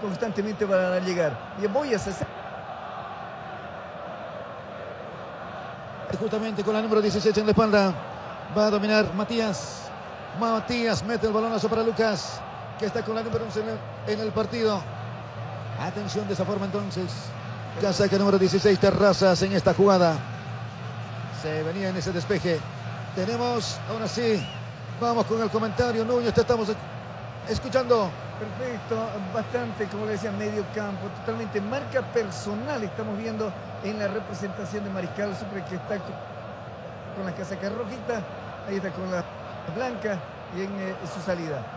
constantemente van a llegar. Y voy a hacer... Justamente con la número 16 en la espalda. Va a dominar Matías. Matías mete el balonazo para Lucas, que está con la número 11 en el partido. Atención de esa forma entonces. Casaca número 16, Terrazas en esta jugada. Se venía en ese despeje. Tenemos, ahora sí, vamos con el comentario. Núñez, te estamos escuchando. Perfecto, bastante, como le decía, medio campo, totalmente marca personal. Estamos viendo en la representación de Mariscal Sucre, que está con la casaca rojita, ahí está con la blanca y en su salida.